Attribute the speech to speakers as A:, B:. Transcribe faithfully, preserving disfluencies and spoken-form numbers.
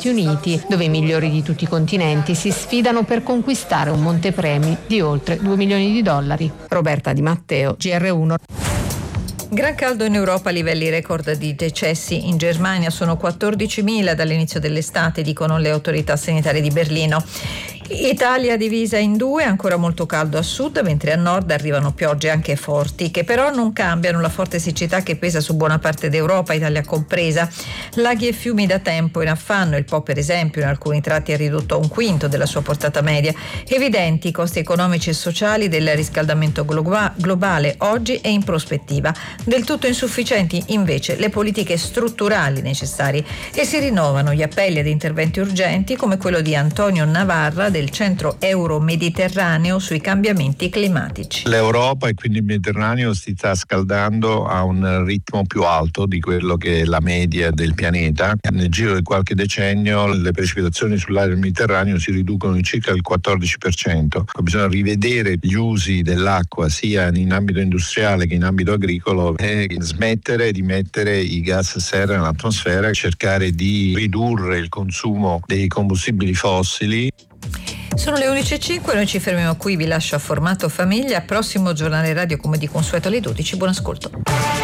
A: Stati Uniti, dove i migliori di tutti i continenti si sfidano per conquistare un montepremi di oltre due milioni di dollari. Roberta Di Matteo, G R uno.
B: Gran caldo in Europa, a livelli record di decessi. In Germania sono quattordicimila dall'inizio dell'estate, dicono le autorità sanitarie di Berlino. Italia divisa in due, ancora molto caldo a sud, mentre a nord arrivano piogge anche forti, che però non cambiano la forte siccità che pesa su buona parte d'Europa, Italia compresa. Laghi e fiumi da tempo in affanno, il Po per esempio in alcuni tratti è ridotto a un quinto della sua portata media. Evidenti i costi economici e sociali del riscaldamento globa- globale oggi e in prospettiva. Del tutto insufficienti invece le politiche strutturali necessarie, e si rinnovano gli appelli ad interventi urgenti come quello di Antonio Navarra del Centro Euro-Mediterraneo sui cambiamenti climatici.
C: L'Europa e quindi il Mediterraneo si sta scaldando a un ritmo più alto di quello che è la media del pianeta. Nel giro di qualche decennio le precipitazioni sull'area del Mediterraneo si riducono di circa il quattordici per cento. Bisogna rivedere gli usi dell'acqua sia in ambito industriale che in ambito agricolo e smettere di mettere i gas serra nell'atmosfera e cercare di ridurre il consumo dei combustibili fossili.
B: Sono le undici e cinque, noi ci fermiamo qui, vi lascio a Formato Famiglia, prossimo giornale radio come di consueto alle dodici, buon ascolto.